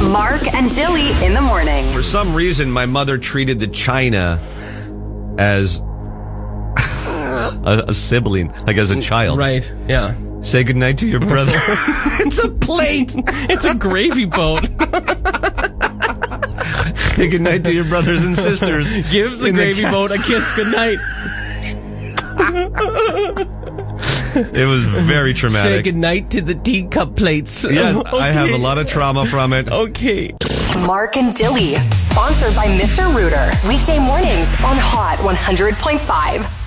Mark and Dilly in the morning. For some reason, my mother treated the china as a sibling, like as a child. Right, yeah. Say goodnight to your brother. It's a plate. It's a gravy boat. Say goodnight to your brothers and sisters. Give the gravy boat a kiss goodnight. It was very Say traumatic. goodnight to the teacup plates. Yes, Okay. I have a lot of trauma from it. Okay. Mark and Dilly, sponsored by Mr. Rooter. Weekday mornings on Hot 100.5.